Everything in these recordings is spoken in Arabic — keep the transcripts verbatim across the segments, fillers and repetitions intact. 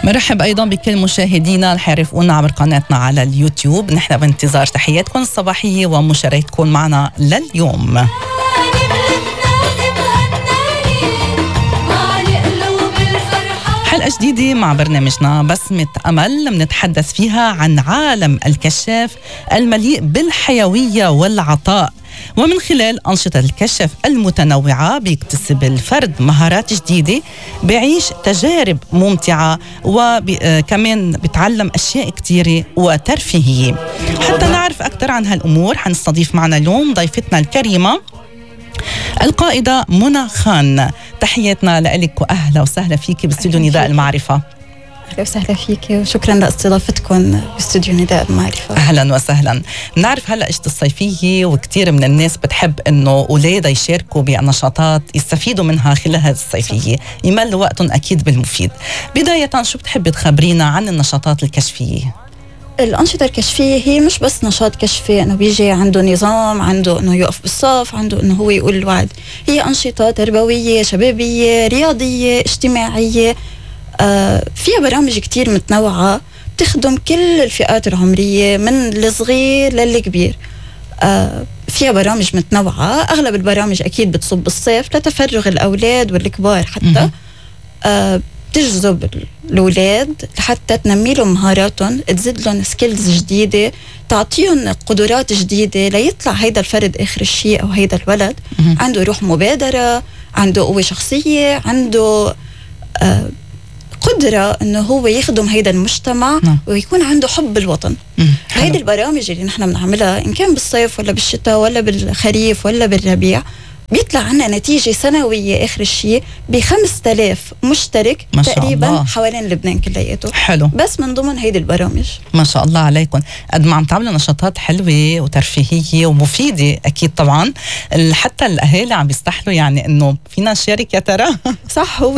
مرحب أيضا بكل مشاهدينا اللي حيرفقونا عبر قناتنا على اليوتيوب. نحن بانتظار تحياتكم الصباحية ومشاركتكم معنا لليوم. حلقة جديدة مع برنامجنا بسمة أمل منتحدث فيها عن عالم الكشاف المليء بالحيوية والعطاء، ومن خلال أنشطة الكشف المتنوعة بيكتسب الفرد مهارات جديدة، بيعيش تجارب ممتعة، وكمان بيتعلم أشياء كتيرة وترفيهية. حتى نعرف أكثر عن هالأمور حنستضيف معنا اليوم ضيفتنا الكريمة القائدة منى خان. تحياتنا لك وأهلا وسهلا فيك باستوديو نداء المعرفة. أهلا وسهلا فيك وشكرا لاستضافتكم باستوديو نداء المعرفة. أهلا وسهلا. نعرف هلأ إجت الصيفية وكتير من الناس بتحب إنه أولادها يشاركوا بنشاطات يستفيدوا منها خلال هذه الصيفية، يملوا وقتهم أكيد بالمفيد. بداية شو بتحبي تخبرينا عن النشاطات الكشفية؟ الأنشطة الكشفية هي مش بس نشاط كشفي إنه بيجي عنده نظام، عنده إنه يقف بالصف، عنده إنه هو يقول الوعد. هي أنشطة تربوية، شبابية، رياضية، اجتماعية، آه فيها برامج كتير متنوعة بتخدم كل الفئات العمرية من الصغير للكبير. آه فيها برامج متنوعة، أغلب البرامج أكيد بتصب بالصيف لتفرغ الأولاد والكبار، حتى آه تجذب الأولاد لحتى تنمي لهم مهاراتهم، تزيد لهم سكيلز جديدة، تعطيهم قدرات جديدة ليطلع هيدا الفرد آخر الشيء أو هيدا الولد عنده روح مبادرة، عنده قوة شخصية، عنده آه قدرة إنه هو يخدم هيدا المجتمع ويكون عنده حب الوطن. هيدي البرامج اللي نحن بنعملها إن كان بالصيف ولا بالشتاء ولا بالخريف ولا بالربيع بيطلع عنا نتيجة سنوية آخر الشيء بخمسة آلاف مشترك تقريبا الله. حوالين لبنان كلياته. حلو. بس من ضمن هيدي البرامج. ما شاء الله عليكم، قد ما عم تعملوا نشاطات حلوة وترفيهية ومفيدة أكيد طبعا، حتى الأهالي عم بيستحلوا يعني إنه فينا نشارك يا ترى. صح، هو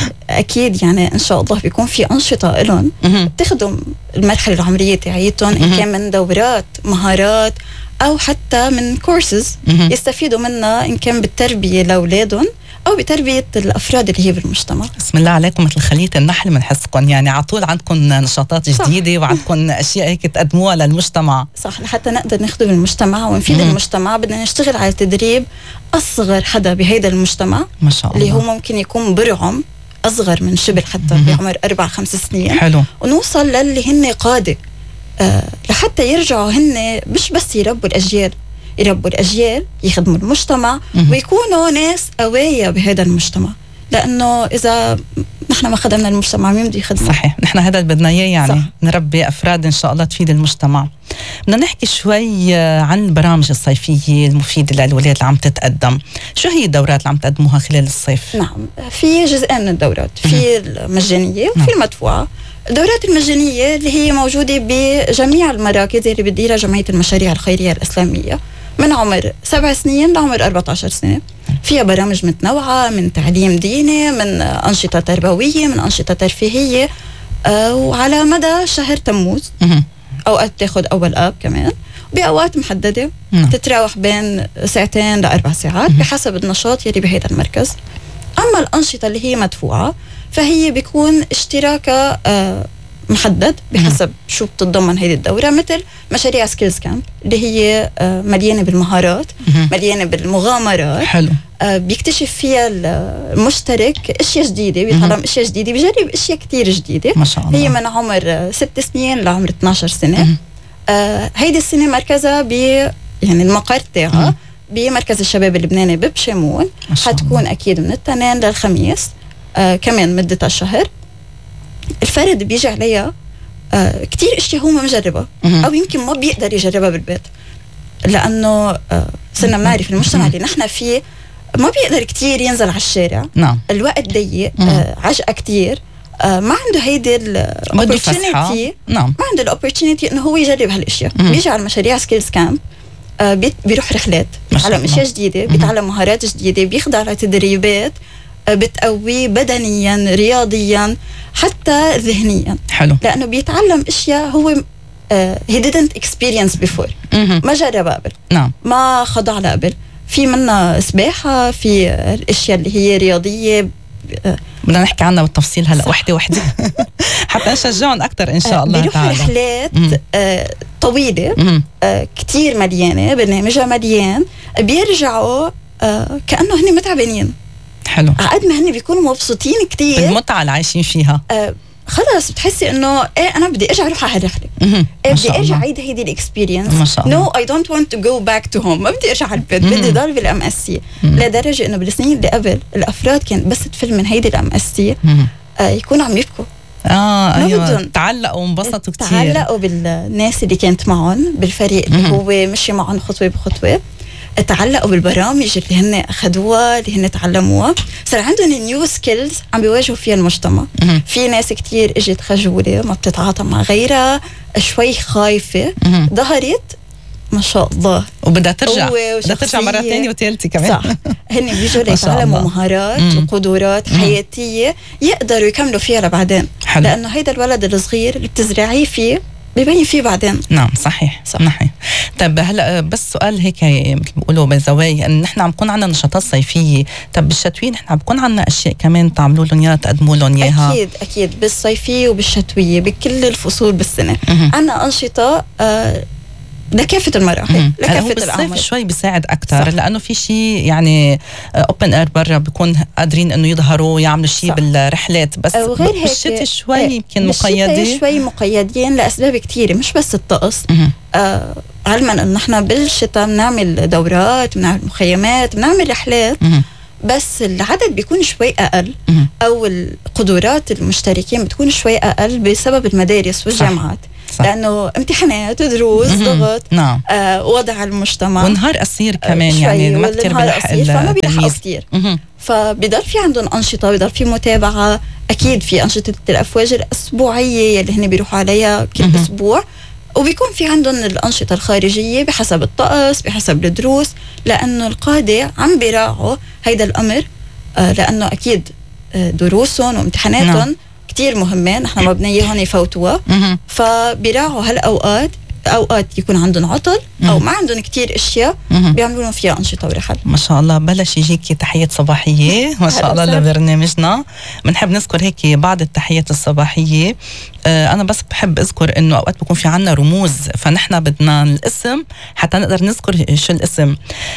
أكيد يعني إن شاء الله بيكون في أنشطة لهم تخدم المرحلة العمرية تاعيتهم، إن كان من دورات مهارات أو حتى من كورسز يستفيدوا منها، إن كان بالتربية لأولادهم أو بتربية الأفراد اللي هي بالمجتمع. بسم الله عليكم، مثل خلية النحل بنحسكم يعني على طول عندكم نشاطات جديدة. صح. وعندكم أشياء هيك تقدموها للمجتمع. صح، لحتى نقدر نخدم المجتمع ونفيد مم. المجتمع بدنا نشتغل على تدريب أصغر حدا بهيدا المجتمع. ما شاء الله. اللي هو ممكن يكون برعم أصغر من شبل حتى مم. بعمر أربع خمس سنين. حلو. ونوصل للي هن قادة آه لحتى يرجعوا هن مش بس يربوا الأجيال، يربوا الأجيال، يخدموا المجتمع مم. ويكونوا ناس قوية بهذا المجتمع، لأنه إذا نحن ما خدمنا المجتمع مين بده يخدمنا؟ صحيح، نحن هذا اللي بدنا إياه يعني. صح. نربي أفراد إن شاء الله تفيد المجتمع. بدنا نحكي شوي عن البرامج الصيفية المفيدة للأولاد اللي عم تتقدم. شو هي الدورات اللي عم تقدموها خلال الصيف؟ نعم، في جزئين من الدورات، في المجانية وفي المدفوعة. الدورات المجانية اللي هي موجودة بجميع المراكز اللي بتديرها جمعية المشاريع الخيرية الإسلامية من عمر سبع سنين لعمر أربعة عشر سنة. فيها برامج متنوعة من تعليم ديني، من أنشطة تربوية، من أنشطة ترفيهية، آه وعلى مدى شهر تموز. أوقات تاخد أول آب كمان بأوقات محددة تتراوح بين ساعتين لأربع ساعات بحسب النشاط يلي بهيدا المركز. أما الأنشطة اللي هي مدفوعة فهي بيكون اشتراكها آه محدد بحسب شو بتتضمن هيدي الدورة، مثل مشاريع سكيلز كامب اللي هي آه مليانة بالمهارات، مليانة بالمغامرات. حلو. آه بيكتشف فيها المشترك اشياء جديدة، بيتعلم اشياء جديدة، بيجرب اشياء كتير جديدة. ما شاء الله. هي من عمر ست سنين لعمر اثني عشر سنة. آه هيدي السنة مركزها ب يعني المقر تاعها بمركز الشباب اللبناني ببشمون. حتكون أكيد من الاثنين للخميس، آه كمان مدتها شهر. الفرد بيجي عليها آه كتير اشياء هو ما مجربها او يمكن ما بيقدر يجربها بالبيت، لانه آه صرنا بنعرف المجتمع اللي نحن فيه ما بيقدر كتير ينزل على الشارع. نعم. الوقت ضيق، آه عجقه كتير، آه ما عنده هيدي الاوبورتونيتي. نعم. ما عنده الاوبورتونيتي انه هو يجرب هالاشياء. بيجي على مشاريع سكيلز كامب، آه بيروح رحلات، بيتعلم اشياء جديده، بيتعلم مهارات جديده، بيخضع لتدريبات بتقويه بدنيا، رياضيا، حتى ذهنيا. حلو. لأنه بيتعلم أشياء هو uh, he didn't experience before. ما جرب قبل. نعم. ما خضع قبل. في منها سباحة، في الأشياء اللي هي رياضية بدنا نحكي عنها بالتفصيل هلا وحده وحده. حتى نشجعهم اكثر ان شاء الله بيروحوا تعالى. رحلات آه طويله آه كتير مليانه، برنامجها مليان، بيرجعوا آه كانه هن متعبانين. حلو. عقد ما هن بيكونوا مبسوطين كتير بالمتعه اللي عايشين فيها. آه خلص بتحسي انه ايه انا بدي ارجع اروح على هالرحله، ايه بدي ارجع اعيد هيدي الاكسبيرينس. ما شاء الله. نو اي دونت ونت تو جو باك تو هوم، ما بدي ارجع على البيت، بدي ضل بالام اس سي. لدرجه انه بالسنين اللي قبل الافراد كانت بس تفل من هيدي الام اس سي آه يكونوا عم يبكوا. اه ايوه تعلقوا وانبسطوا كثير، تعلقوا بالناس اللي كانت معهم بالفريق اللي هو مشي معهم خطوه بخطوه، تعلقوا بالبرامج اللي هن اخذوها اللي هن تعلموها، صار عندهم نيو سكيلز عم بيواجهوا فيها المجتمع. في ناس كتير اجت خجوله ما بتتعاطى مع غيرها، شوي خايفه، ظهرت ما شاء الله وبدها ترجع بدها ترجع مره ثانيه وثالثه كمان. صح. هن بيجوا ليتعلموا مهارات وقدرات حياتيه يقدروا يكملوا فيها لبعدين. حلو. لانه هيدا الولد الصغير اللي بتزرعيه فيه بيبين فيه بعدين. نعم صحيح صح. نحن طب هلا بس سؤال هيك مثل بيقولوا بزوايا، ان نحن عم بكون عندنا نشاطات صيفيه، طب بالشتويه نحن عم بكون عندنا اشياء كمان تعملوا لهم اياها تقدموا لهم اياها؟ اكيد اكيد بالصيفيه وبالشتويه بكل الفصول بالسنه عندنا انشطه آه لكافة المراحل، لكافة الأعمار. شوي بيساعد أكتر لأنه في شيء يعني أوبن إير برا بيكون قادرين إنه يظهروا يعملوا شيء بالرحلات، بس بالشتاء شوي يمكن مقيدين، شوي مقيدين لأسباب كثيرة مش بس الطقس. آه علما إنه نحن بالشتاء بنعمل دورات، بنعمل مخيمات، بنعمل رحلات، مه. بس العدد بيكون شوي أقل مه. أو القدرات المشتركين بتكون شوي أقل بسبب المدارس والجامعات. صح. لأنه امتحانات دروس ضغط نعم. آه وضع المجتمع ونهار قصير كمان آه يعني ما كتير بلحق فما بيلحقوا كتير، فبضل في عندهم أنشطة، بضل في متابعة. أكيد في أنشطة الأفواج الأسبوعية اللي هن بيروحوا عليها كل مه. أسبوع، وبيكون في عندهم الأنشطة الخارجية بحسب الطقس بحسب الدروس، لأنه القادة عم بيراعوا هيدا الأمر آه لأنه أكيد آه دروسهم وامتحاناتهم نعم. كتير مهمين، نحن ما بدنا اياهم يفوتوها، فبيراعوا هالاوقات، اوقات يكون عندهم عطل او ما عندهم كتير اشياء بيعملوا لهم فيها انشطه ورحل. ما شاء الله. بلش يجيكي تحيات صباحيه ما شاء الله لبرنامجنا. بنحب نذكر هيك بعض التحيات الصباحيه. آه انا بس بحب اذكر انه اوقات بيكون في عنا رموز، فنحن بدنا الاسم حتى نقدر نذكر شو الاسم.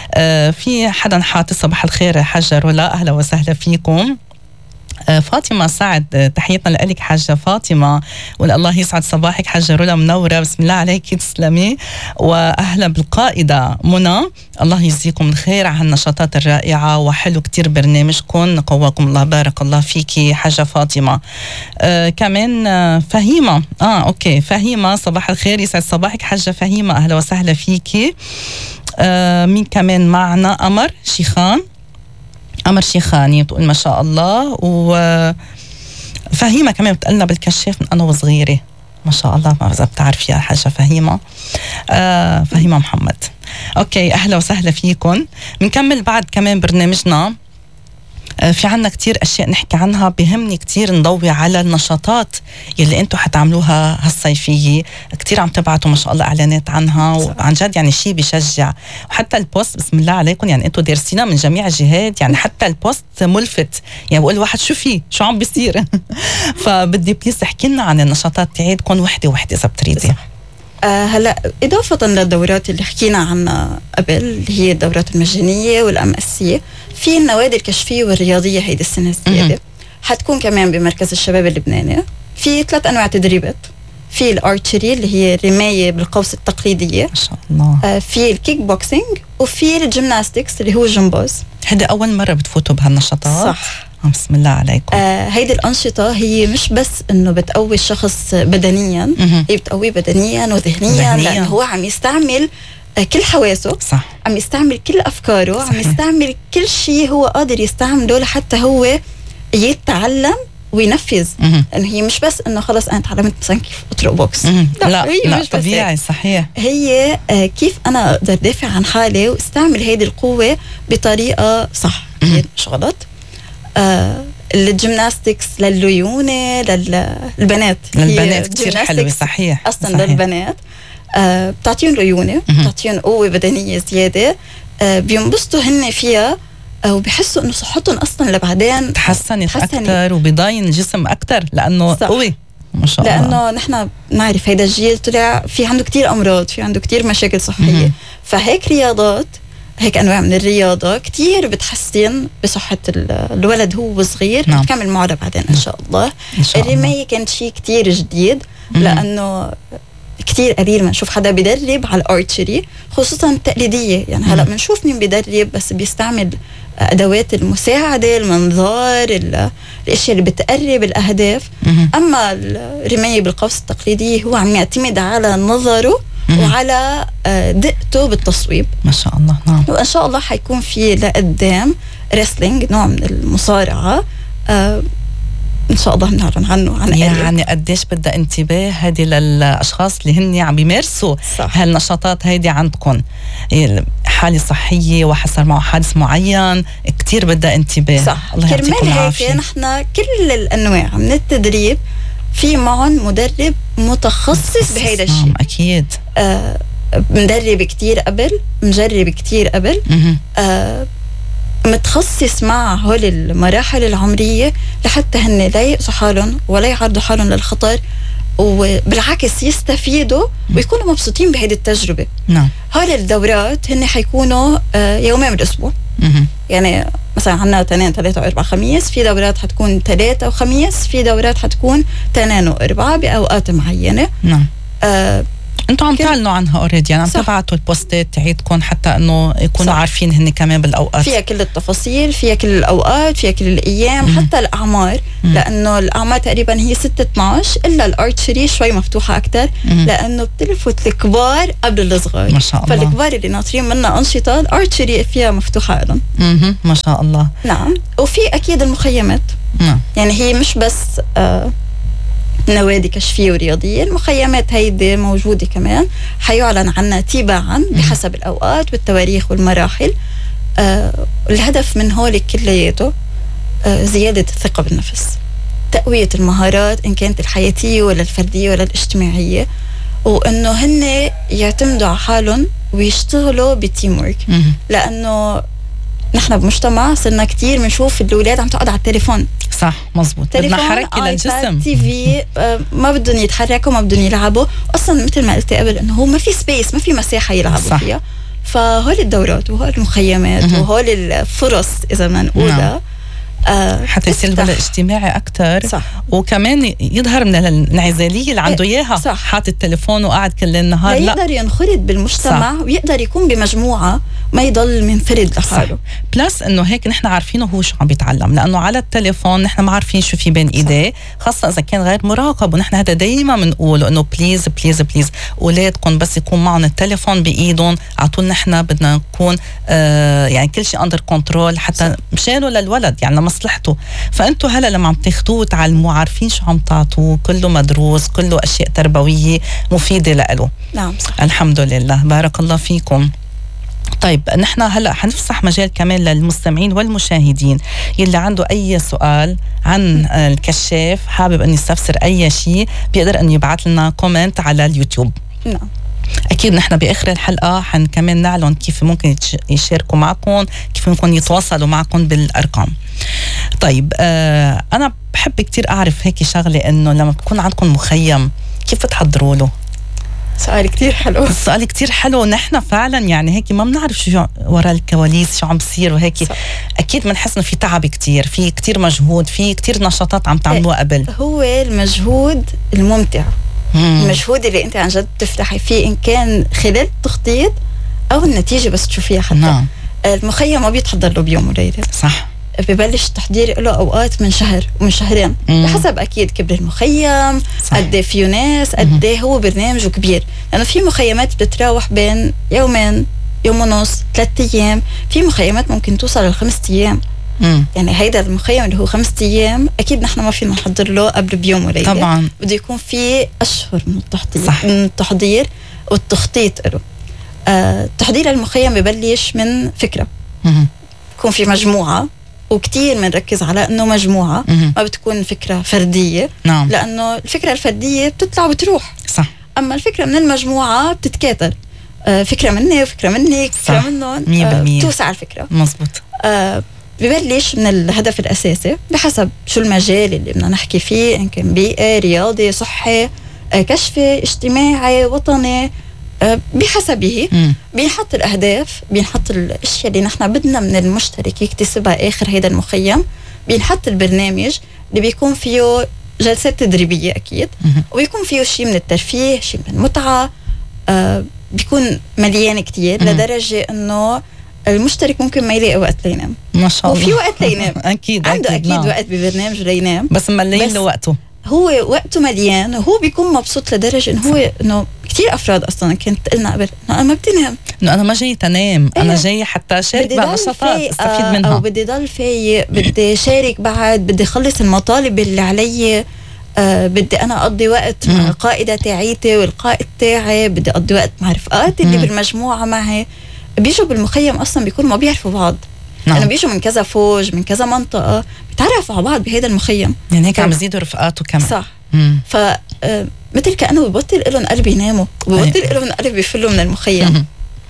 آه في حدا حاطط صباح الخير حاجه رولا، اهلا وسهلا فيكم. فاطمة سعد تحياتنا لك حاجة فاطمة، والله يسعد صباحك حاجة رولا منورة، بسم الله عليك تسلمي. وأهلا بالقائدة منى، الله يجزيكم الخير على هالنشاطات الرائعة، وحلو كتير برنامجكم، قواكم الله، بارك الله فيكي حاجة فاطمة. آه كمان فهيمة اه اوكي فهيمة صباح الخير يسعد صباحك حاجة فهيمة، أهلا وسهلا فيكي. آه مين كمان معنا؟ أمر شيخان، أمر شيخاني بتقول ما شاء الله. وفهيمة كمان بتقلنا بالكشاف من أنا وصغيرة ما شاء الله، ما إذا بتعرفيها حاجة فهيمة. آه فهيمة محمد. أوكي أهلا وسهلا فيكم. بنكمل بعد كمان برنامجنا. آه في عنا كتير أشياء نحكي عنها، بهمني كتير نضوي على النشاطات يلي أنتوا حتعملوها هالصيفية، كتير عم تبعتوا ما شاء الله إعلانات عنها، وعن جد يعني شيء بيشجع. وحتى البوست بسم الله عليكم يعني أنتوا دارسينا من جميع الجهات، يعني حتى البوست ملفت، يعني بقول الواحد شو فيه شو عم بيصير. فبدي بليز احكي لنا عن النشاطات تاعتكم وحدة وحدة إذا بتريدي. آه هلا إضافة للدورات اللي حكينا عنها قبل اللي هي الدورات المجانية والأمأسية، في النوادي الكشفية والرياضية هيدي السنة الزيادة حتكون كمان بمركز الشباب اللبناني. في ثلاث أنواع تدريبات، في الارتشري اللي هي الرماية بالقوس التقليدية ما شاء الله، آه في الكيك بوكسينج، وفي الجيمناستكس اللي هو الجمباز. هذا أول مرة بتفوتوا بهالنشاطات؟ صح. بسم الله عليكم. آه هيدي الأنشطة هي مش بس إنه بتقوي الشخص بدنيا، مه. هي بتقويه بدنيا وذهنيا، لأنه هو عم يستعمل آه كل حواسه. صح. عم يستعمل كل أفكاره. صحيح. عم يستعمل كل شيء هو قادر يستعمله لحتى هو يتعلم وينفذ. إنه هي مش بس إنه خلص أنا تعلمت مثلا كيف أطرق بوكس، لا لا, لا طبيعي. صحيح. هي آه كيف أنا أقدر دافع عن حالي واستعمل هيدي القوة بطريقة صح، هي مش غلط. آه الجيمناستكس لليونة للبنات، للبنات كتير حلوة. صحيح. أصلا صحيح. للبنات آه بتعطيهم ليونة، بتعطيهم قوة بدنية زيادة، آه بينبسطوا هن فيها، آه وبيحسوا إنه صحتهم أصلا لبعدين تحسنت أكتر، وبيضاين الجسم أكتر لأنه قوي. ما شاء الله. لانه نحن نعرف هيدا الجيل طلع في عنده كتير امراض، في عنده كتير مشاكل صحيه. مم. فهيك رياضات، هيك انواع من الرياضه كتير بتحسن بصحه الولد هو صغير. نعم. نكمل معه بعدين ان شاء الله. إن شاء الله. الرمايه كانت شيء كتير جديد، مم. لانه كتير قليل ما نشوف حدا بيدرب على الارتشري، خصوصا التقليديه. يعني هلا بنشوف مين بيدرب بس بيستعمل ادوات المساعده، المنظار، الاشياء اللي بتقرب الاهداف. مم. اما الرمايه بالقوس التقليديه هو عم يعتمد على نظره مم. وعلى دقته بالتصويب. ما شاء الله. نعم. وان شاء الله حيكون في لقدام ريسلينج، نوع من المصارعه، آه ان شاء الله بنعلن عنه عن قريب. يعني قديش بدها انتباه هذه للاشخاص اللي هن عم بيمارسوا هالنشاطات هيدي عندكم، حاله صحيه وحصل معه حادث معين، كتير بدها انتباه. صح. الله يعطيكم كرمال العافيه. هيك نحن كل الانواع من التدريب في معهم مدرب متخصص بهيدا الشيء. نعم اكيد. آه مدرب كتير قبل، مجرب كتير قبل، آه متخصص مع هول المراحل العمرية لحتى هن لا يقصوا حالهم ولا يعرضوا حالهم للخطر، وبالعكس يستفيدوا ويكونوا مبسوطين بهيدي التجربة. نعم. هول الدورات هن حيكونوا آه يومين بالأسبوع. مم. يعني مثلا عنا تنين ثلاثة وأربعة خميس، في دورات حتكون ثلاثة وخميس، في دورات حتكون تنين وأربعة بأوقات معينة. نعم. آه انتوا عم تعلنوا عنها اوريدي، يعني عم تبعتوا البوستات تاعتكم حتى انه يكونوا صح. عارفين هن كمان بالاوقات. فيها كل التفاصيل، فيها كل الاوقات، فيها كل الايام. مم. حتى الاعمار، مم. لانه الاعمار تقريبا هي ستة اثنعش، الا الارتشري شوي مفتوحه اكثر، لانه بتلفت الكبار قبل الصغار. ما شاء الله. فالكبار اللي ناطرين منا انشطه الارتشري فيها مفتوحه لهم. اها ما شاء الله. نعم. وفي اكيد المخيمات. نعم. يعني هي مش بس آه نوادي كشفية ورياضية، المخيمات هيدي موجودة كمان، حيعلن عنها تباعا بحسب الأوقات والتواريخ والمراحل. آه الهدف من هول كلياته آه زيادة الثقة بالنفس، تقوية المهارات إن كانت الحياتية ولا الفردية ولا الاجتماعية، وإنه هن يعتمدوا على حالهم ويشتغلوا بتيم ورك. لأنه نحن بمجتمع صرنا كتير بنشوف الأولاد عم تقعد على التليفون. صح مزبوط. بدنا حركة للجسم. تي في آه ما بدهم يتحركوا، ما بدهم يلعبوا. أصلا مثل ما قلت قبل إنه هو ما في سبيس، ما في مساحة يلعبوا صح. فيها. فهول الدورات وهول المخيمات مه. وهول الفرص إذا ما نقولها آه حتى يصير الولد اجتماعي أكتر. صح. وكمان يظهر من الانعزالية اللي عنده إياها، حاطط التليفون وقاعد كل النهار. لا يقدر ينخرط بالمجتمع صح. ويقدر يكون بمجموعة، ما يضل منفرد لحاله. بلس انه هيك نحن عارفينه هو شو عم بيتعلم، لانه على التليفون نحن ما عارفين شو في بين ايديه، خاصه اذا كان غير مراقب. ونحن هذا دايما بنقوله انه بليز بليز بليز اولادكم بس يكون معهم التليفون بايدهم على طول. نحن بدنا نكون آه يعني كل شيء اندر كنترول، حتى مشانه للولد يعني لمصلحته. فانتوا هلا لما عم تاخذوه وتعلموه عارفين شو عم تعطوه، كله مدروس، كله اشياء تربويه مفيده له. نعم صح. الحمد لله، بارك الله فيكم. طيب نحن هلا حنفسح مجال كمان للمستمعين والمشاهدين يلي عنده اي سؤال عن الكشاف، حابب ان يستفسر اي شيء، بيقدر انه يبعث لنا كومنت على اليوتيوب. نعم. اكيد نحن باخر الحلقه حن كمان نعلن كيف ممكن يشاركوا معكم، كيف ممكن يتواصلوا معكم بالارقام. طيب آه انا بحب كتير اعرف هيك شغله، انه لما بكون عندكم مخيم كيف بتحضروا له؟ سؤال كتير حلو. السؤال كتير حلو. نحن فعلا يعني هيك ما بنعرف شو وراء الكواليس، شو عم بصير وهيك صح. اكيد بنحس انه في تعب كتير، في كتير مجهود، في كتير نشاطات عم تعملوها قبل. هو المجهود الممتع، مم. المجهود اللي انت عن جد تفتحي فيه، ان كان خلال التخطيط او النتيجه بس تشوفيها. حتى نعم. المخيم ما بيتحضر له بيوم وليله. صح. ببلش التحضير له اوقات من شهر ومن شهرين، مم. بحسب اكيد كبر المخيم، قد ايه فيه ناس، قد ايه هو برنامجه كبير. لانه في مخيمات بتتراوح بين يومين، يوم ونص، ثلاث ايام، في مخيمات ممكن توصل لخمس ايام. مم. يعني هيدا المخيم اللي هو خمسة ايام اكيد نحن ما فينا نحضر له قبل بيوم وليله. طبعا بده يكون في اشهر من التحضير صح. من التحضير والتخطيط له. آه تحضير المخيم ببلش من فكره، مم. يكون في مجموعه، وكتير بنركز على انه مجموعه، مم. ما بتكون فكره فرديه. نعم. لانه الفكره الفرديه بتطلع وبتروح صح. اما الفكره من المجموعه بتتكاثر، آه فكره مني وفكره منك، فكره منهم، آه بتوسع الفكره. مزبوط. آه ببلش من الهدف الأساسي بحسب شو المجال اللي بدنا نحكي فيه، إن كان بيئة، رياضي، صحي، كشفي، اجتماعي، وطني، بحسبه بينحط الأهداف، بينحط الأشياء اللي نحن بدنا من المشترك يكتسبها آخر هيدا المخيم، بينحط البرنامج اللي بيكون فيه جلسات تدريبية أكيد، وبيكون فيه شيء من الترفيه، شيء من المتعة، آه بيكون مليان كتير لدرجة إنه المشترك ممكن ما يلاقي وقت لينام. ما شاء الله. وفي وقت لينام أكيد عنده أكيد, أكيد نعم. وقت ببرنامج لينام، بس مليان له وقته، هو وقته مليان وهو بيكون مبسوط لدرجة إنه هو إنه كتير أفراد أصلاً كنت قلنا قبل إنه أنا ما بدي نام، إنه أنا ما جاي تنام، إيه؟ أنا جاي حتى أشارك بالنشاطات استفيد منها، أو بدي ضل فايق، بدي شارك بعد، بدي خلص المطالب اللي علي، آه بدي أنا أقضي وقت مع القائدة تاعيتي والقائد تاعي، بدي أقضي وقت مع رفقاتي اللي بالمجموعة معي. بيجوا بالمخيم أصلاً بيكونوا ما بيعرفوا بعض، لأنه يعني بيجوا من كذا فوج، من كذا منطقة، بيتعرفوا على بعض بهذا المخيم، يعني هيك عم يزيدوا رفقاته كمان. صح. ف آه مثل كأنه ببطل لهم قلب يناموا، وببطل لهم قلب يفلوا من المخيم.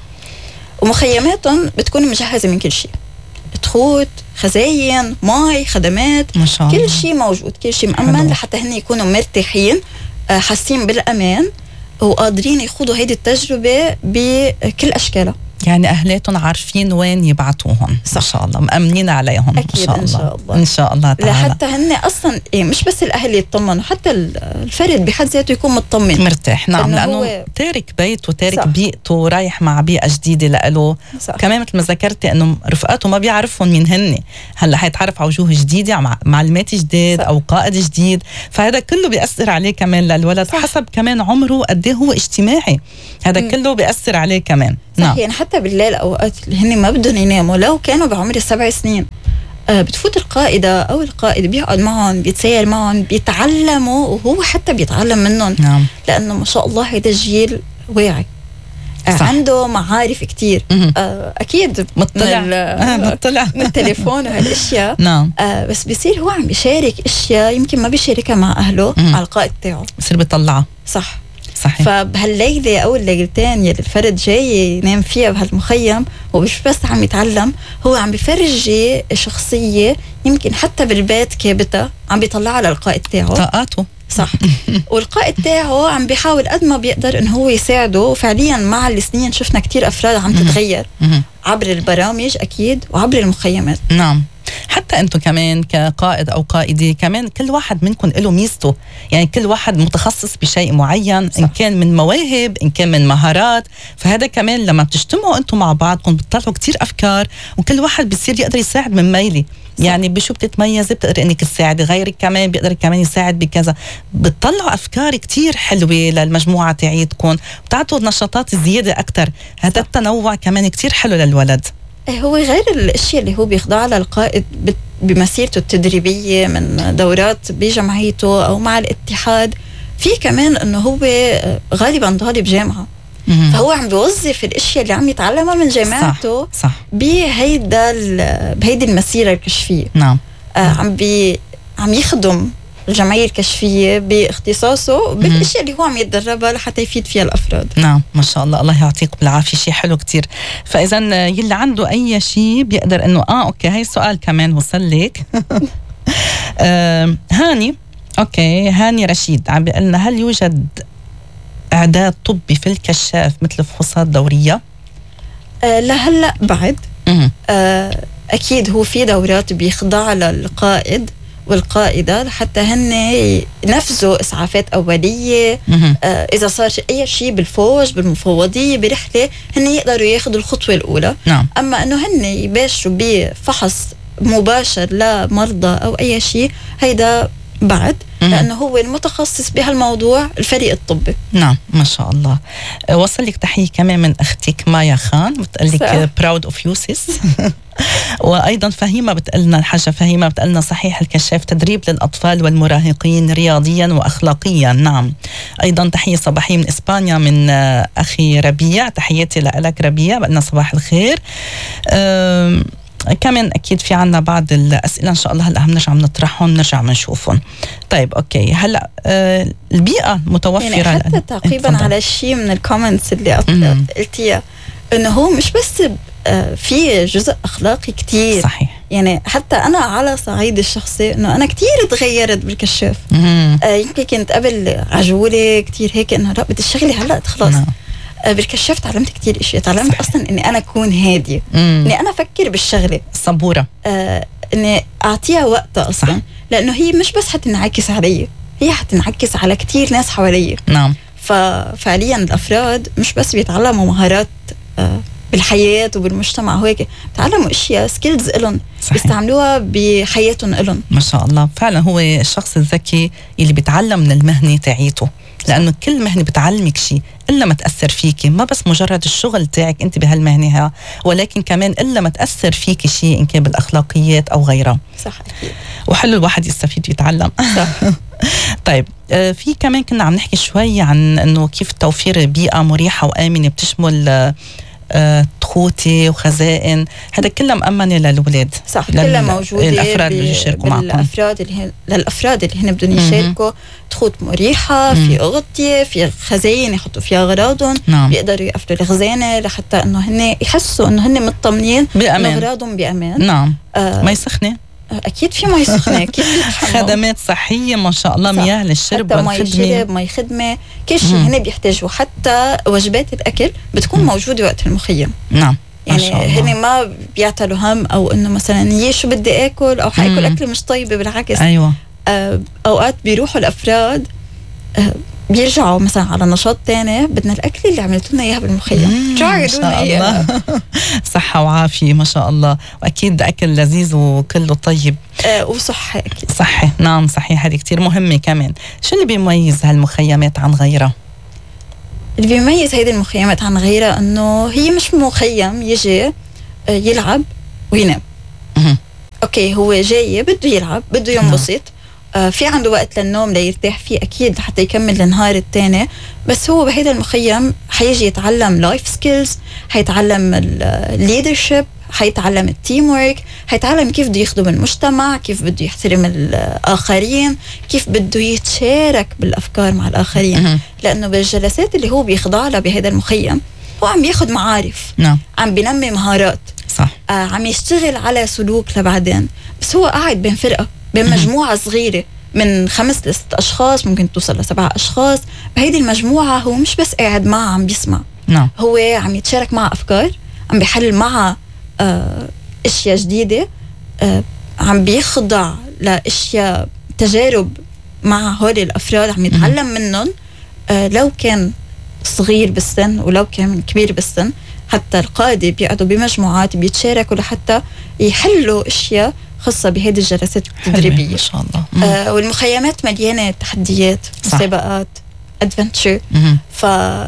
ومخيماتهم بتكون مجهزة من كل شيء، بتخوت، خزاين، ماي، خدمات، ما شاء الله. كل شيء موجود، كل شيء مأمن لحتى هن يكونوا مرتاحين، آه حاسين بالأمان وقادرين يخوضوا هيدي التجربة بكل أشكالها. يعني أهلاتهم عارفين وين يبعتوهم. صح. ما شاء الله، مأمنين عليهم. أكيد. إن شاء الله. إن شاء الله إن شاء الله تعالى. لحتى هن أصلا إيه مش بس الأهل يطمنوا، حتى الفرد بحد ذاته يكون مطمن مرتاح. نعم، لأنه هو... تارك بيته، تارك صح. بيئته، ورايح مع بيئة جديدة لإله. كمان مثل ما ذكرتي إنه رفقاته ما بيعرفهم مين هن، هلا حيتعرف على وجوه جديدة، مع معلومات جديد، أو قائد جديد، فهذا كله بيأثر عليه كمان للولد. صح. حسب كمان عمره قد إيه هو اجتماعي، هذا م. كله بيأثر عليه كمان. نعم. يعني حتى بالليل أوقات اللي هن ما بدهم يناموا لو كانوا بعمر السبع سنين، آه بتفوت القائدة أو القائد بيقعد معهم، بيتسير معهم، بيتعلموا، وهو حتى بيتعلم منهم. نعم. لأنه ما شاء الله هيدا الجيل واعي، آه عنده معارف كتير، آه أكيد مطلع من, مطلع. من التليفون وهالأشياء. نعم. آه بس بيصير هو عم بيشارك أشياء يمكن ما بيشاركها مع أهله مم. على القائد تاعه، بصير بيطلعها. صح. صحيح. فبهالليلة أو الليلتين يلي الفرد جاي ينام فيها بهالمخيم، هو مش بس عم يتعلم، هو عم بيفرجي شخصية يمكن حتى بالبيت كابتها عم بيطلعها للقائد تاعه، طاقاته. صح. والقائد تاعه عم بيحاول قد ما بيقدر إنه هو يساعده، وفعليا مع السنين شفنا كتير أفراد عم تتغير عبر البرامج أكيد وعبر المخيمات. نعم. حتى انتم كمان كقائد او قائدي، كمان كل واحد منكم له ميزته، يعني كل واحد متخصص بشيء معين. صح. ان كان من مواهب، ان كان من مهارات، فهذا كمان لما بتجتمعوا انتم مع بعضكم بتطلعوا كتير افكار، وكل واحد بيصير يقدر يساعد من ميلي. صح. يعني بشو بتتميزي بتقدر انك تساعدي غيرك، كمان بيقدر كمان يساعد بكذا، بتطلعوا افكار كتير حلوه للمجموعه تاعيتكم، بتعطوا نشاطات زياده اكثر. هذا التنوع كمان كتير حلو للولد. هو غير الاشياء اللي هو بيخضع للقائد بمسيرته التدريبيه من دورات بجمعيته او مع الاتحاد، في كمان انه هو غالبا طالب جامعه، مم. فهو عم بيوظف الاشياء اللي عم يتعلمها من جامعته. صح. صح. بهيدا بهيدي المسيره الكشفيه. نعم. آه عم بي عم يخدم الجمعية الكشفية باختصاصه بالاشياء اللي هو عم يتدربها لحتى يفيد فيها الافراد. نعم، ما شاء الله، الله يعطيكم بالعافيه، شيء حلو كتير. فاذا يلي عنده اي شيء بيقدر انه اه اوكي هاي السؤال كمان وصل لك. آه هاني، اوكي هاني رشيد عم بيقول لنا هل يوجد اعداد طبي في الكشاف مثل فحوصات دوريه؟ آه لهلا بعد. آه اكيد هو في دورات بيخضع للقائد والقائدة لحتى هن ينفذوا إسعافات أولية. آه إذا صار أي شيء بالفوج بالمفوضية برحلة، هن يقدروا ياخذوا الخطوة الأولى. نعم. أما أنه هن يباشروا بفحص مباشر لمرضى أو أي شيء، هيدا بعد، لأنه هو المتخصص بهالموضوع الفريق الطبي. نعم، ما شاء الله. وصل لك تحية كمان من أختك مايا خان، بتقول لك براود اوف يو سيس. وأيضا فهيمة بتقلنا، الحاجة فهيمة بتقلنا صحيح الكشاف تدريب للأطفال والمراهقين رياضيا وأخلاقيا. نعم. أيضا تحية صباحية من إسبانيا من أخي ربيع، تحياتي لك ربيع، بقلنا صباح الخير. أم كمان أكيد في عنا بعض الأسئلة إن شاء الله هلأ نرجع نطرحهم نرجع نشوفهم. طيب أوكي، هلأ آه البيئة متوفرة يعني حتى تعقيبا على شيء من الكومنتس اللي قلتيها، إنه هو مش بس آه في جزء أخلاقي كتير. صحيح. يعني حتى أنا على صعيد الشخصي إنه أنا كتير تغيرت بالكشاف. آه يمكن كنت قبل عجولة كتير هيك إنه لا بدي الشغلة هلأ تخلص. آه بالكشاف تعلمت كتير إشياء. تعلمت صحيح. أصلا إني أنا أكون هادية، إني أنا أفكر بالشغلة صبورة، آه إني أعطيها وقتها أصلا. صح. لأنه هي مش بس حتنعكس علي، هي حتنعكس على كتير ناس حوالي. نعم. ففعليا الأفراد مش بس بيتعلموا مهارات آه بالحياة وبالمجتمع وهيك، تعلموا اشياء سكيلز إلهم بيستعملوها بحياتهم إلهم. ما شاء الله. فعلا هو الشخص الذكي اللي بيتعلم من المهنة تعيته، لأنه كل مهنة بتعلمك شيء إلا ما تأثر فيكي، ما بس مجرد الشغل تاعك أنت بهالمهنة، ولكن كمان إلا ما تأثر فيكي شيء إن كان بالأخلاقيات أو غيرها. صح أكيد. وحلو الواحد يستفيد ويتعلم. صح. طيب آه في كمان كنا عم نحكي شوي عن إنه كيف توفير بيئة مريحة وآمنة بتشمل آه آه، تخوتي وخزائن، هذا كله مأمنة للأولاد. صح. كلها موجودة الأفراد اللي يشاركوا معكم. الأفراد اللي هن للأفراد اللي هن بدهم يشاركوا، تخوت مريحة، في أغطية، في خزاين يحطوا فيها أغراضهم. نعم. بيقدروا يقفلوا الخزانة لحتى إنه هن يحسوا إنه هن مطمنين بأمان، أغراضهم بأمان. نعم. آه ما يسخنه. أكيد في مي سخنة، أكيد خدمات صحية ما شاء الله، مياه للشرب والخدمة، مي شرب، مي خدمة، كل شيء هنا بيحتاجوا. حتى وجبات الأكل بتكون مم. موجودة وقت المخيم. نعم. يعني هنا ما بيعتلوا هم أو إنه مثلا يي شو بدي آكل أو حاكل أكل مش طيبة، بالعكس. أيوة. آه أوقات بيروحوا الأفراد آه بيرجعوا مثلا على نشاط تاني، بدنا الأكل اللي عملتوا لنا إياه بالمخيم. ما شاء الله. صحة وعافية ما شاء الله، وأكيد أكل لذيذ وكله طيب. آه وصحة أكيد. صحة. نعم صحيح، هذه كتير مهمة كمان. شو اللي بيميز هالمخيمات عن غيرها؟ اللي بيميز هيدي المخيمات عن غيرها إنه هي مش مخيم يجي آه يلعب وينام. أوكي، هو جاي بده يلعب، بده ينبسط. آه في عنده وقت للنوم ليرتاح فيه أكيد لحتى يكمل النهار التاني. بس هو بهيدا المخيم حيجي يتعلم لايف سكيلز، حيتعلم الليدرشيب، حيتعلم التيم ورك، حيتعلم كيف بده يخدم المجتمع، كيف بده يحترم الآخرين، كيف بده يتشارك بالأفكار مع الآخرين. لأنه بالجلسات اللي هو بيخضع لها بهيدا المخيم هو عم بياخد معارف. نعم. عم بينمي مهارات. صح. آه عم يشتغل على سلوك لبعدين. بس هو قاعد بين فرقة، بين مجموعة صغيرة من خمس لست أشخاص، ممكن توصل لسبع أشخاص. بهيدي المجموعة هو مش بس قاعد معها عم بيسمع. نعم. هو عم يتشارك مع أفكار، عم بيحل معها آه اشياء جديدة، آه عم بيخضع لاشياء تجارب مع هول الافراد، عم يتعلم منهم. آه لو كان صغير بالسن ولو كان كبير بالسن، حتى القادة بيقعدوا بمجموعات بيتشاركوا لحتى يحلوا اشياء خاصة بهذه الجلسات التدريبية. ما شاء الله. آه والمخيمات مليانة تحديات، مسابقات، ادفنتشر. ف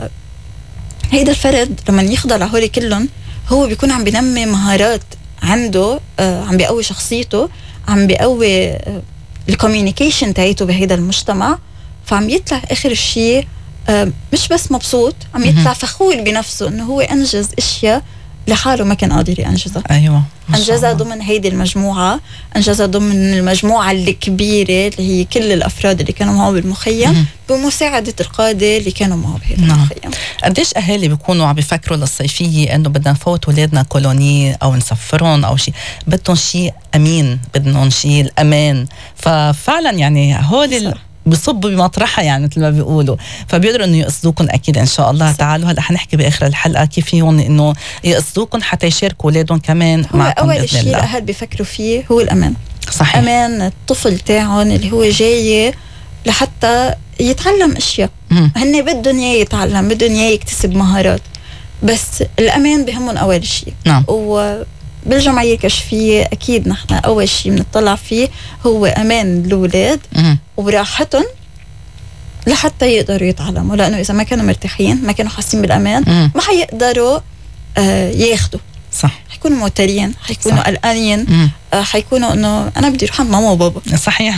هيدا الفرد لما يخضع لهولي كلهم هو بيكون عم بينمي مهارات عنده، آه عم بيقوي شخصيته، عم بيقوي آه الكوميونيكيشن تاعيته بهيدا المجتمع. فعم يطلع اخر الشيء آه مش بس مبسوط، عم يطلع فخور بنفسه انه هو انجز اشياء لحاله ما كان قادر ينجزها. ايوه. انجزها ضمن هيدي المجموعه، انجزها ضمن المجموعه الكبيره اللي هي كل الافراد اللي كانوا معه بالمخيم بمساعده القاده اللي كانوا معه بهيدا نعم. المخيم. قديش اهالي بيكونوا عم بيفكروا للصيفيه انه بدنا نفوت اولادنا كولوني او نسفرهم او شيء، بدهم شيء امين، بدهم شيء الامان. ففعلا يعني هول بصبوا بمطرحها يعني مثل ما بيقولوا، فبيقدروا انه يقصدوكم اكيد ان شاء الله. صح. تعالوا هلا حنحكي باخر الحلقه كيف فيهم انه يقصدوكم حتى يشاركوا اولادهم كمان معكم. اول شيء الاهل بيفكروا فيه هو الامان. صحيح. امان الطفل تاعهم اللي هو جاي لحتى يتعلم اشياء. هن بدهم اياه يتعلم، بدهم اياه يكتسب مهارات، بس الامان بهمهم اول شيء. نعم. و بالجمعية الكشفية أكيد نحن أول شيء بنطلع فيه هو أمان الأولاد وراحتهم لحتى يقدروا يتعلموا، لأنه إذا ما كانوا مرتاحين، ما كانوا حاسين بالأمان، مم. ما حيقدروا آه ياخدوا. صح. حيكونوا موترين، حيكونوا قلقانين، آه حيكونوا إنه أنا بدي أروح عند ماما وبابا. صحيح.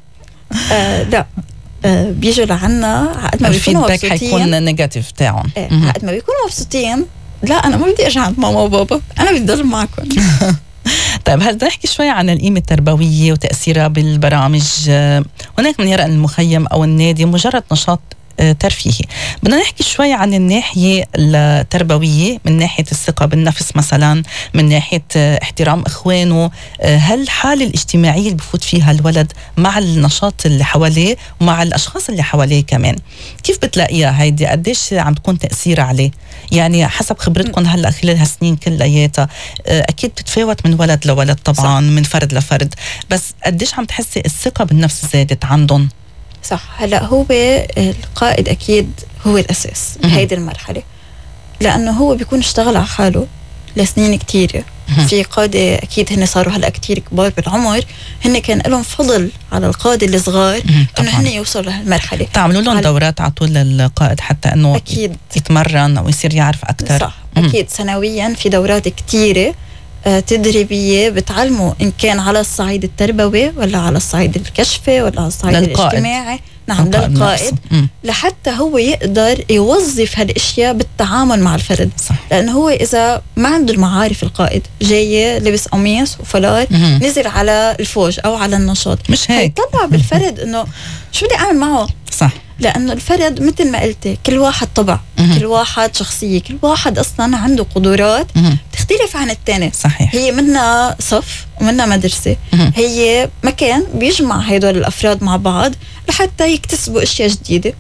آه لا آه بيجوا لعنا عقد ما بيكونوا مبسوطين، حيكون نيجاتيف تاعهم. آه عقد ما بيكونوا مبسوطين، لا أنا ما بدي أرجع عند ماما وبابا، أنا بدي أضل معكم. طيب هل بدنا نحكي شوي عن القيمة التربوية وتأثيرها بالبرامج؟ هناك من يرى أن المخيم أو النادي مجرد نشاط ترفيهي. بدنا نحكي شوي عن الناحية التربوية، من ناحية الثقة بالنفس مثلا، من ناحية احترام إخوانه. هل الحالة الاجتماعية اللي بفوت فيها الولد مع النشاط اللي حواليه ومع الأشخاص اللي حواليه كمان، كيف بتلاقيها هيدي؟ قديش عم تكون تأثير عليه؟ يعني حسب خبرتكم هلأ خلال هالسنين كلياتها أكيد بتتفاوت من ولد لولد طبعا، صح. من فرد لفرد، بس قديش عم تحسي الثقة بالنفس زادت عندهم؟ صح. هلأ هو القائد أكيد هو الأساس بهيدي المرحلة، لأنه هو بيكون اشتغل على حاله لسنين كتيرة. في قادة أكيد هن صاروا هلأ كتير كبار بالعمر، هن كان لهم فضل على القادة الصغار إنه هن يوصلوا لهالمرحلة. تعملوا لهم دورات على طول للقائد حتى إنه أكيد يتمرن أو يصير يعرف أكتر. صح. أكيد سنويا في دورات كتيرة تدريبية بتعلموا إن كان على الصعيد التربوي ولا على الصعيد الكشفي ولا على الصعيد للقائد. الاجتماعي. نعم، للقائد، لحتى هو يقدر يوظف هالاشياء بالتعامل مع الفرد. صح. لانه هو اذا ما عنده المعارف، القائد جاي لبس قميص وفلار مم. نزل على الفوج او على النشاط، مش هيك طلع بالفرد انه شو بدي اعمل معه. صح. لانه الفرد مثل ما قلتي كل واحد طبع، مم. كل واحد شخصيه، كل واحد اصلا عنده قدرات مم. تختلف عن الثاني. صحيح. هي منا صف ومنا مدرسه، مم. هي مكان بيجمع هدول الافراد مع بعض لحتى يكتسبوا اشياء جديده.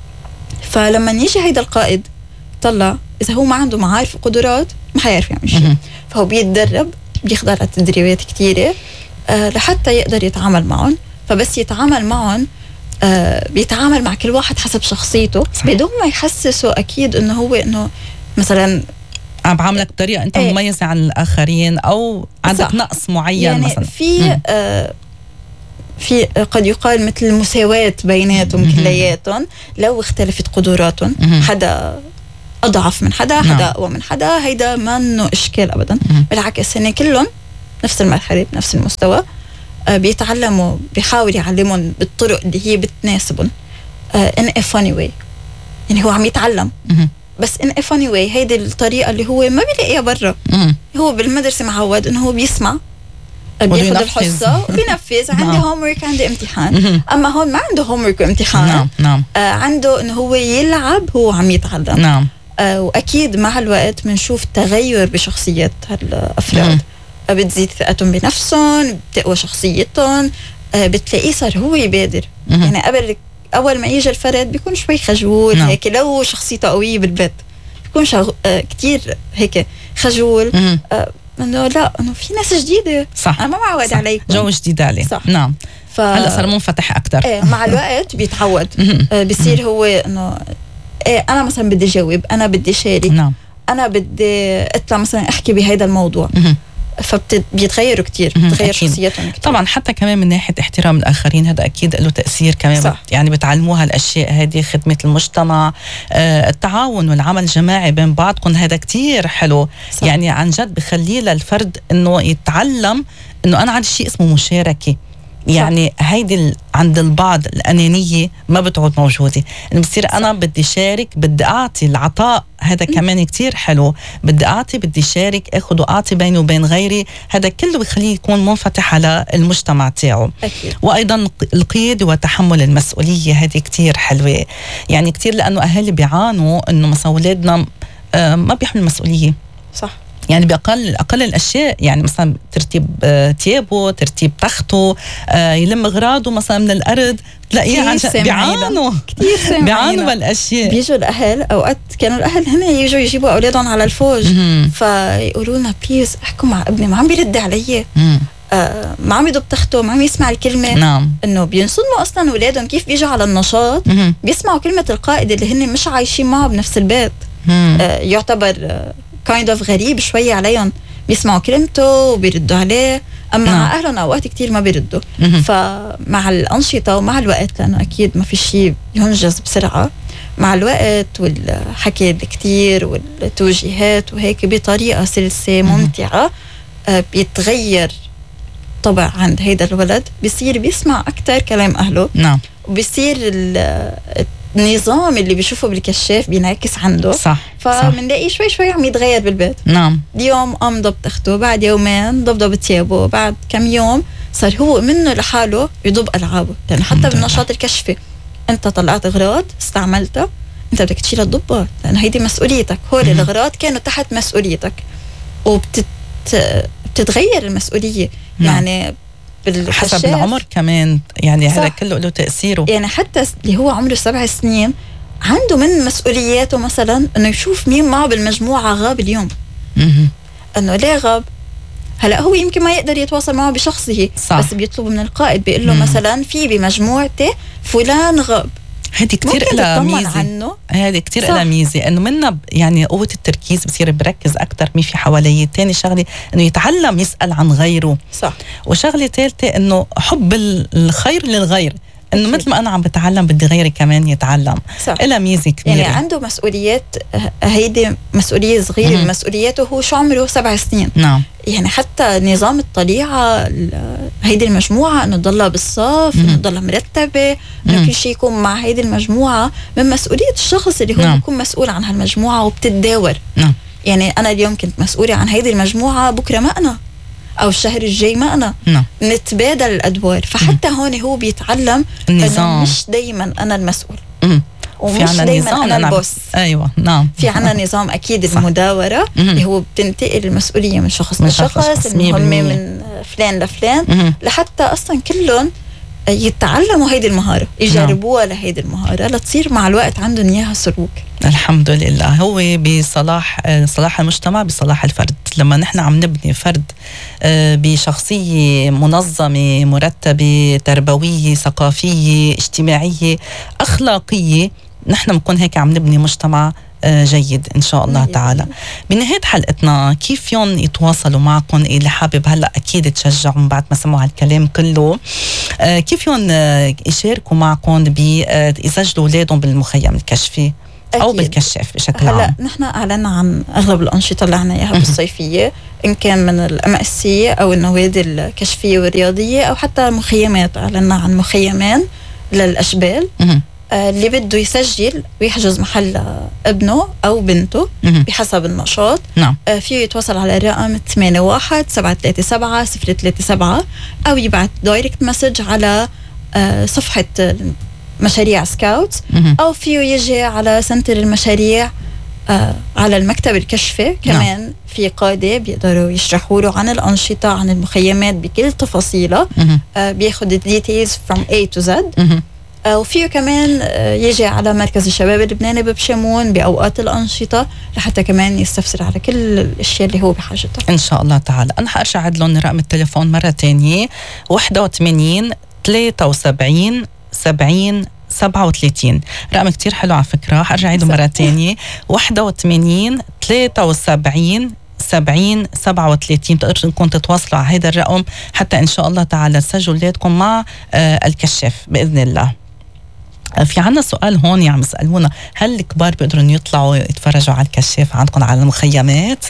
فلما يجي هيدا القائد طلع اذا هو ما عنده معارف وقدرات ما حيعرف يعمل شيء، فهو بيتدرب، بيخضع لتدريبات كتيره آه لحتى يقدر يتعامل معهم. فبس يتعامل معهم آه بيتعامل مع كل واحد حسب شخصيته، صح. بدون ما يحسسه اكيد انه هو انه مثلا عم بعاملك بطريقه انت ايه مميزه عن الاخرين او عندك صح. نقص معين يعني مثلا في آه في قد يقال مثل المساواة بيناتهم كلياتهم لو اختلفت قدراتهم، حدا أضعف من حدا، حدا أقوى من حدا، هيدا ما إنه إشكال أبدا. بالعكس هن كلهم نفس المرحلة بنفس المستوى، آه بيتعلموا، بيحاول يعلمهم بالطرق اللي هي بتناسبهم آه in a funny way. يعني هو عم يتعلم بس in a funny way. هيدي الطريقة اللي هو ما بيلاقيها برا. هو بالمدرسة معود إنه هو بيسمع، بياخد الحصة وبينفذ. عندي هوم ورك، عندي امتحان. أما هون ما عنده هوم ورك وامتحان. نعم. نعم. آه عنده إنه هو يلعب، هو عم يتعلم. نعم. آه وأكيد مع الوقت بنشوف تغير بشخصيات هالأفراد، آه بتزيد ثقتهم بنفسهم، بتقوى شخصيتهم، آه بتلاقيه صار هو يبادر. مم. يعني قبل أول ما يجي الفرد بيكون شوي خجول. نعم. هيك لو شخصيته قوية بالبيت بيكون شغ... آه كتير هيك خجول. آه انه لا، انه في ناس جديده، صح. انا ما معود عليكم، جو جديد عليه. صح. نعم. ف... هلا صار منفتح اكثر. ايه مع الوقت بيتعود. آه بصير هو انه ايه انا مثلا بدي جاوب، انا بدي شارك. نعم. انا بدي اطلع مثلا احكي بهيدا الموضوع. فبيتغيروا كتير، بتتغير شخصيتهم كتير. طبعا حتى كمان من ناحيه احترام الاخرين، هذا اكيد له تاثير كمان. صح. يعني بتعلموها الاشياء هذه، خدمه المجتمع، آه التعاون والعمل الجماعي بين بعضكم، هذا كتير حلو. صح. يعني عن جد بخليه للفرد انه يتعلم انه انا عندي شيء اسمه مشاركه. يعني هيدي عند البعض الأنانية ما بتعود موجودة، إنه بصير أنا بدي شارك، بدي أعطي. العطاء هذا كمان كتير حلو، بدي أعطي، بدي شارك، أخذ وأعطي بيني وبين غيري. هذا كله بيخليه يكون منفتح على المجتمع تاعه. أكيد. وأيضا القيادة وتحمل المسؤولية، هذه كتير حلوة. يعني كتير لأنه أهالي بيعانوا إنه مثلا أولادنا آه ما بيحمل المسؤولية. صح. يعني بأقل أقل الأشياء، يعني مثلا ترتيب آه تيابه، ترتيب تخته، آه يلم أغراضه مثلا من الأرض، تلاقيه عن جد بيعانوا كتير، بيعانوا بالأشياء. بيجوا الأهل أوقات، كانوا الأهل هنا يجوا يجيبوا أولادهم على الفوج، فيقولوا لنا بليز احكوا مع ابني، ما عم بيرد علي، آه ما عم يضب تخته، ما عم يسمع الكلمة. نعم. إنه بينصدموا أصلا أولادهم كيف بيجوا على النشاط مم. بيسمعوا كلمة القائد اللي هن مش عايشين معه بنفس البيت. آه يعتبر آه kind of غريب شوية عليهم، بيسمعوا كلمته وبيردوا عليه. أما مع أهلهم أوقات كتير ما بيردوا. فمع الأنشطة ومع الوقت، لأنه أكيد ما في شيء ينجز بسرعة، مع الوقت والحكي الكتير والتوجيهات وهيك بطريقة سلسة ممتعة، آه بيتغير طبع عند هيدا الولد، بيصير بيسمع أكتر كلام أهله. نعم. وبيصير النظام اللي بيشوفه بالكشاف بينعكس عنده. صح. فمنلاقيه شوي شوي عم يتغير بالبيت. نعم. اليوم قام ضب تخته، بعد يومين ضبضب ثيابه، بعد كم يوم صار هو منه لحاله يضب ألعابه. لأنه حتى بالنشاط الكشفي انت طلعت اغراض استعملتها، انت بدك تشيل الضباط لانه هيدي مسؤوليتك. هول الاغراض كانوا تحت مسؤوليتك وبتت بتتغير المسؤوليه. نعم. يعني حسب العمر كمان، يعني هذا كله له تأثيره. يعني حتى اللي هو عمره سبع سنين عنده من مسؤولياته مثلا انه يشوف مين معه بالمجموعه غاب اليوم. مم. انه ليه غاب؟ هلا هو يمكن ما يقدر يتواصل معه بشخصه، صح. بس بيطلب من القائد بيقول له مثلا في بمجموعتي فلان غاب، هذه كتير لها ميزه. هذه كتير لها ميزه انه منا يعني قوه التركيز بصير بركز اكثر مين في حواليه. ثاني شغله انه يتعلم يسال عن غيره. صح. وشغله ثالثه انه حب الخير للغير، انه مثل ما انا عم بتعلم بدي غيري كمان يتعلم. لها ميزه كبيره. يعني عنده مسؤوليات، هيدي مسؤوليه صغيره من مسؤولياته. هو شو عمره سبع سنين. نعم. يعني حتى نظام الطليعه هيدي المجموعه انه تضلها بالصف، انه تضلها مرتبه، انه كل شيء يكون مع هيدي المجموعه من مسؤوليه الشخص اللي هو نعم. بيكون مسؤول عن هالمجموعه وبتتداول. نعم. يعني انا اليوم كنت مسؤوله عن هيدي المجموعه، بكره ما انا، او الشهر الجاي ما انا. نعم. نتبادل الادوار. فحتى هون هو بيتعلم انه مش دايما انا المسؤول. مم. ومش دايما انا البوس. ايوه نعم. في عنا نظام اكيد المداوره اللي هو بتنتقل المسؤوليه من شخص لشخص، المهمه من فلان لفلان. مم. لحتى اصلا كلهم يتعلموا هيدي المهاره، يجربوها نعم. لهيدي المهاره لتصير مع الوقت عندهم اياها سلوك. الحمد لله. هو بصلاح صلاح المجتمع بصلاح الفرد. لما نحن عم نبني فرد بشخصيه منظمه مرتبه تربويه ثقافيه اجتماعيه اخلاقيه، نحن بنكون هيك عم نبني مجتمع جيد إن شاء الله تعالى. بنهاية حلقتنا كيف فيهم يتواصلوا معكم اللي حابب هلأ أكيد تشجعهم بعد ما سمعوا هالكلام كله؟ كيف فيهم يشاركوا معكم بيسجلوا أولادهم بالمخيم الكشفي أكيد. أو بالكشاف بشكل عام؟ هلأ نحن أعلنا عن أغلب الأنشطة اللي عنا إياها بالصيفية، إن كان من الأم إس سي أو النوادي الكشفية والرياضية أو حتى المخيمات. أعلنا عن مخيمين للأشبال. اللي بده يسجل ويحجز محل ابنه أو بنته بحسب النشاط. نعم. فيه يتواصل على الرقم ثمانية واحد سبعة ثلاثة سبعة صفر ثلاثة سبعة أو يبعث دايركت مسج على صفحة مشاريع سكاوت، أو فيه يجي على سنتر المشاريع على المكتب الكشفي. كمان نعم. في قادة بيقدروا يشرحوا له عن الأنشطة عن المخيمات بكل تفاصيلها. بياخد الديتيلز from A to Z. وفيه كمان يجي على مركز الشباب اللبناني ببشمون بأوقات الأنشطة لحتى كمان يستفسر على كل الأشياء اللي هو بحاجتها إن شاء الله تعالى. أنا حأرجع أعد لهم رقم التليفون مرة تانية: واحد وثمانين ثلاثة وسبعين سبعين سبعة وثلاثين. رقم كتير حلو على فكرة، حأرجع أعيده مرة تانية: واحد وثمانين ثلاثة وسبعين سبعين سبعة وثلاثين. بتقدروا انكم تتواصلوا على هذا الرقم حتى إن شاء الله تعالى تسجلوا أولادكم مع آه الكشاف بإذن الله. في عنا سؤال هون عم يسألونا: هل الكبار بيقدروا يطلعوا يتفرجوا على الكشاف عندكم على المخيمات؟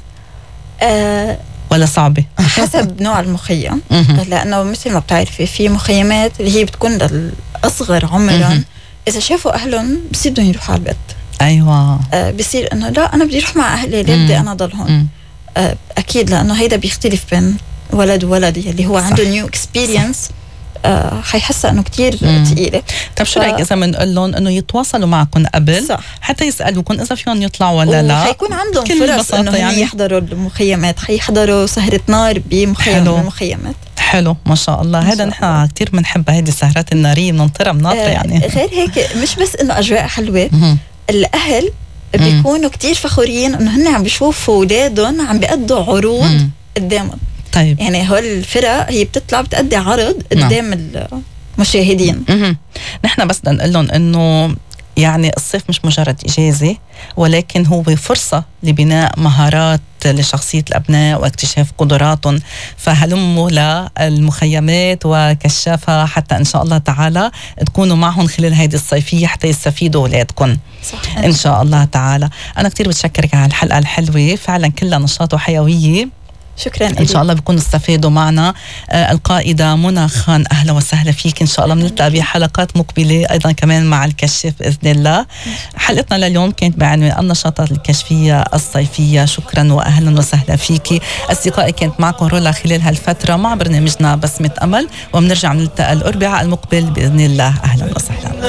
أه ولا صعبة؟ حسب نوع المخيم. لأنه مثل ما بتعرفي في مخيمات اللي هي بتكون للأصغر عمرا، إذا شافوا أهلهم بصير بدهم يروحوا على البيت. أيوة. أه بصير إنه لا أنا بدي أروح مع أهلي، ليه بدي أنا ضل هون؟ أه أكيد لأنه هيدا بيختلف بين ولد وولد اللي هو عنده نيو اكسبيرينس. آه حيحسها انه كتير ثقيله. طب شو رايك اذا بنقول لهم انه يتواصلوا معكم قبل؟ صح. حتى يسالوكم اذا فيهم يطلعوا ولا لا. حيكون عندهم فرص انه يعني يحضروا المخيمات، حيحضروا سهره نار بمخيم من المخيمات. حلو ما شاء الله. هذا نحن كتير بنحب هيدي السهرات الناريه، بننطرها بناطره آه يعني. غير هيك مش بس انه اجواء حلوه، الاهل بيكونوا كتير فخورين انه هن عم بيشوفوا اولادهم عم بيقضوا عروض قدامهم. طيب. يعني هول الفرق هي بتطلع بتأدي عرض قدام المشاهدين. نحن بس بدنا نقول لهم انه يعني الصيف مش مجرد إجازة، ولكن هو فرصة لبناء مهارات لشخصية الأبناء واكتشاف قدراتهم. فهلموا للمخيمات وكشافها حتى إن شاء الله تعالى تكونوا معهم خلال هذه الصيفية حتى يستفيدوا أولادكم إن شاء الله تعالى. أنا كتير بتشكرك على الحلقة الحلوة، فعلا كلها نشاط وحيوية. شكرا. ان شاء الله بيكونوا استفادوا معنا. آه القائده منى خان، اهلا وسهلا فيك. ان شاء الله بنلتقى بحلقات مقبله ايضا كمان مع الكشاف باذن الله. حلقتنا لليوم كانت بعنوان النشاطات الكشفيه الصيفيه. شكرا واهلا وسهلا فيكي اصدقائي. كانت معكم رولا خلال هالفتره مع برنامجنا بسمه امل، وبنرجع نلتقى الاربعاء المقبل باذن الله. اهلا وسهلا.